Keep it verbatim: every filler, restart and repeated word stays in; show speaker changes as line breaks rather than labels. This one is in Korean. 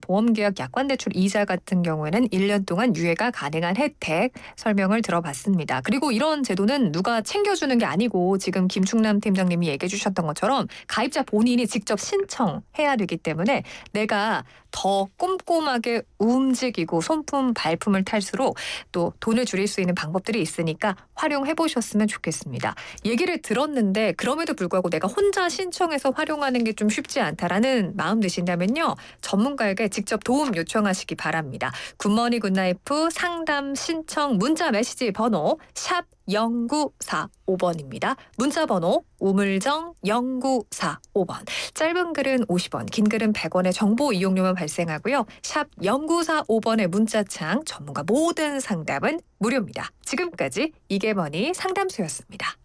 보험계약 약관대출 이자 같은 경우에는 일 년 동안 유예가 가능한 혜택 설명을 들어봤습니다. 그리고 이런 제도는 누가 챙겨주는 게 아니고 지금 김충남 팀장님이 얘기해 주셨던 것처럼 가입자 본인이 직접 신청해야 되기 때문에 내가 더 꼼꼼하게 움직이고 손품 발품을 탈수록 또 돈을 줄일 수 있는 방법들이 있으니까 활용해 보셨으면 좋겠습니다. 얘기를 들었는데 그럼에도 불구하고 내가 혼자 신청해서 활용하는 게 좀 쉽지 않다라는 마음 드신다면요. 전문가에게 직접 도움 요청하시기 바랍니다. 굿모닝 굿나이프 상담 신청 문자 메시지 번호 샵 영구사오 번입니다. 문자 번호 우물정 영구사오 번. 짧은 글은 오십 원, 긴 글은 백 원의 정보 이용료만 발생하고요. 샵 영구사오 번의 문자창 전문가 모든 상담은 무료입니다. 지금까지 이계머니 상담소였습니다.